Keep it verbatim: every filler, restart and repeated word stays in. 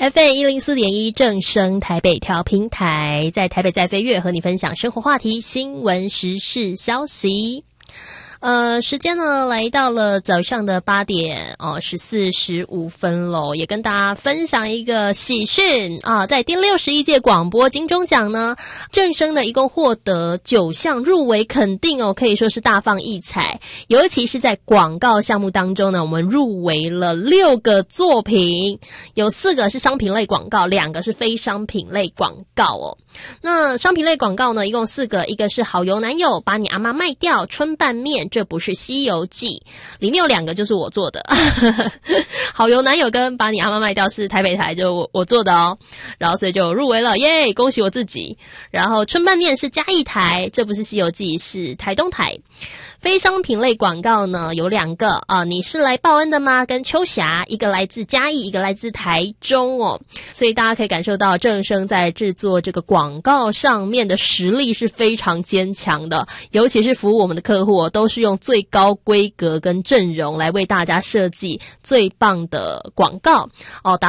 F M 一零四点一正声台北调频台，在台北在飞跃和你分享生活话题、新闻时事消息。呃，时间呢来到了早上的八点哦，十四十五分喽，也跟大家分享一个喜讯啊，在第六十一届广播金钟奖呢，正声呢一共获得九项入围肯定哦，可以说是大放异彩。尤其是在广告项目当中呢，我们入围了六个作品，有四个是商品类广告，两个是非商品类广告哦。那商品类广告呢，一共四个，一个是好油男友把你阿妈卖掉，春拌面这不是西游记，里面有两个就是我做的好油男友跟把你阿妈卖掉是台北台就 我, 我做的哦，然后所以就入围了，耶，恭喜我自己。然后春拌面是嘉义台，这不是西游记是台东台。非商品类广告呢有两个啊，你是来报恩的吗？跟秋霞，一个来自嘉义，一个来自台中哦，所以大家可以感受到正声在制作这个广告上面的实力是非常坚强的，尤其是服务我们的客户、哦、都是用最高规格跟阵容来为大家设计最棒的广告哦。